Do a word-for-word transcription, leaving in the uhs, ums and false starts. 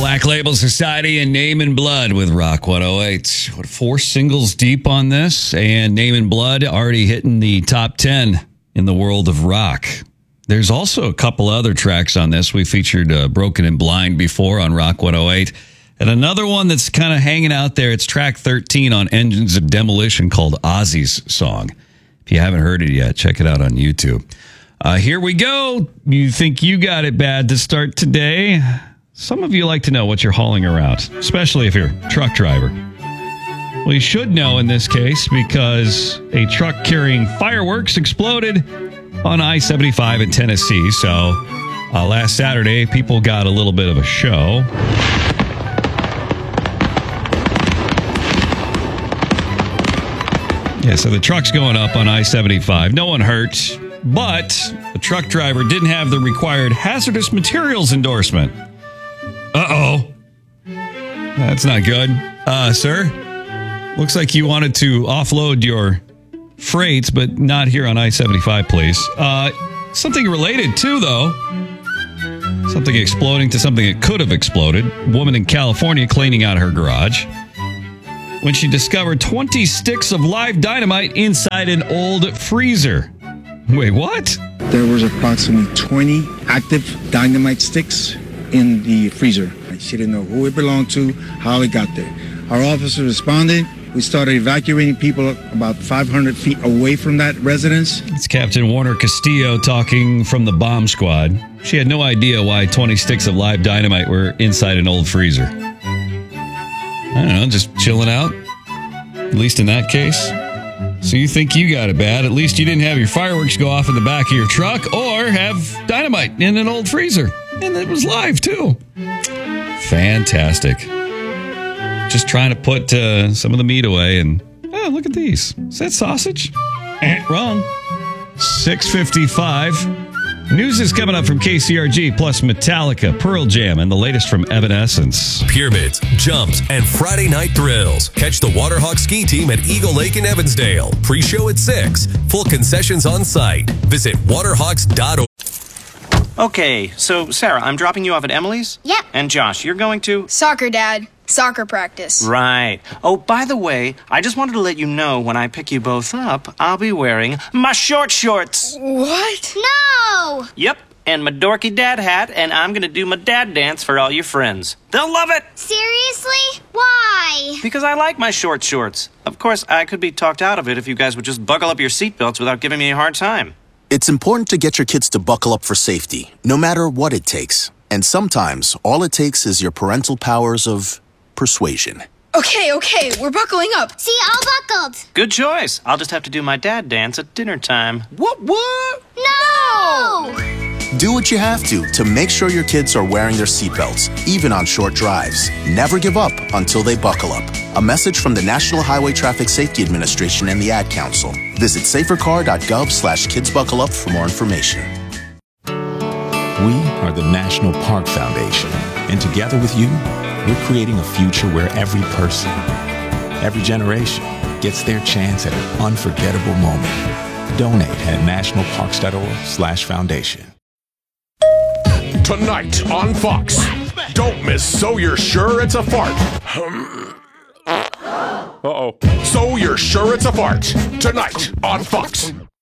Black Label Society and Name in Blood with Rock one oh eight. What, four singles deep on this, and Name in Blood already hitting the top ten in the world of rock. There's also a couple other tracks on this. We featured uh, Broken and Blind before on Rock one oh eight. And another one that's kind of hanging out there, it's track thirteen on Engines of Demolition called Ozzy's Song. If you haven't heard it yet, check it out on YouTube. Uh, here we go. You think you got it bad to start today? Some of you like to know what you're hauling around, especially if you're a truck driver. Well, you should know in this case because a truck carrying fireworks exploded on I seventy-five in Tennessee. So uh, last Saturday, people got a little bit of a show. Yeah, so the truck's going up on I seventy-five. No one hurt, but the truck driver didn't have the required hazardous materials endorsement. Uh-oh. That's not good. Uh, sir, looks like you wanted to offload your freight, but not here on I seventy-five, please. Uh, something related, too, though. Something exploding to something that could have exploded. A woman in California cleaning out her garage when she discovered twenty sticks of live dynamite inside an old freezer. Wait, what? There was approximately twenty active dynamite sticks in the freezer. She didn't know who it belonged to, how it got there. Our officer responded. We started evacuating people about five hundred feet away from that residence. It's Captain Warner Castillo talking from the bomb squad. She had no idea why twenty sticks of live dynamite were inside an old freezer. I don't know, just chilling out. At least in that case. So you think you got it bad. At least you didn't have your fireworks go off in the back of your truck or have dynamite in an old freezer. And it was live, too. Fantastic. Just trying to put uh, some of the meat away. And, oh, look at these. Is that sausage? Eh, wrong. six fifty-five. News is coming up from K C R G, plus Metallica, Pearl Jam, and the latest from Evanescence. Pyramids, jumps, and Friday night thrills. Catch the Waterhawk ski team at Eagle Lake in Evansdale. Pre-show at six. Full concessions on site. Visit waterhawks dot org. Okay, so Sarah, I'm dropping you off at Emily's? Yep. And Josh, you're going to? Soccer, Dad. Soccer practice. Right. Oh, by the way, I just wanted to let you know when I pick you both up, I'll be wearing my short shorts. What? No! Yep, and my dorky dad hat, and I'm gonna do my dad dance for all your friends. They'll love it! Seriously? Why? Because I like my short shorts. Of course, I could be talked out of it if you guys would just buckle up your seatbelts without giving me a hard time. It's important to get your kids to buckle up for safety, no matter what it takes. And sometimes, all it takes is your parental powers of persuasion. Okay, okay, we're buckling up. See, all buckled. Good choice. I'll just have to do my dad dance at dinner time. What, what? No! Do what you have to to make sure your kids are wearing their seatbelts, even on short drives. Never give up until they buckle up. A message from the National Highway Traffic Safety Administration and the Ad Council. Visit safercar.gov slash kidsbuckleup for more information. We are the National Park Foundation, and together with you, we're creating a future where every person, every generation gets their chance at an unforgettable moment. Donate at nationalparks.org slash foundation. Tonight on Fox. Don't miss So You're Sure It's a Fart. Uh-oh. So You're Sure It's a Fart. Tonight on Fox.